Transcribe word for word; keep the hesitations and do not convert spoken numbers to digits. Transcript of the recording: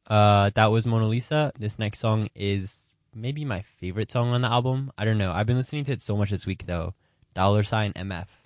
Uh, that was Mona Lisa. This next song is maybe my favorite song on the album. I don't know. I've been listening to it so much this week though. Dollar Sign M F.